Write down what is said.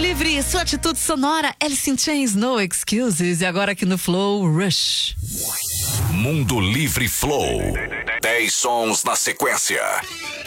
Livre, sua atitude sonora, Alice in Chains, No Excuses. E agora aqui no Flow, Rush. Mundo Livre Flow. 10 sons na sequência.